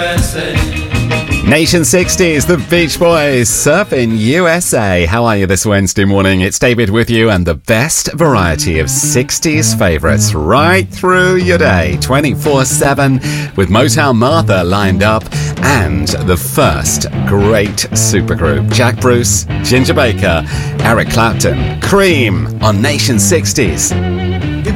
Nation 60s, the Beach Boys, Surfing USA. How are you this Wednesday morning? It's David with you and the best variety of 60s favourites right through your day, 24/7, with Motown Martha lined up and the first great supergroup, Jack Bruce, Ginger Baker, Eric Clapton, Cream on Nation 60s.